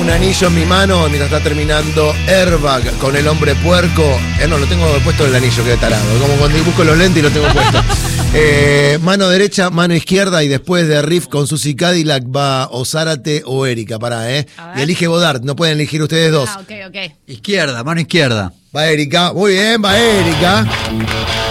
anillo en mi mano mientras está terminando Airbag con el hombre puerco. No, lo tengo puesto en el anillo, que tarado. Como cuando busco los lentes y lo tengo puesto. Mano derecha, mano izquierda y después de riff con Suzy Cadillac va o Zárate o Erika. Pará, Y elige Bodart, no pueden elegir ustedes dos. Ok. Izquierda, mano izquierda. Va Erika, muy bien, va Erika.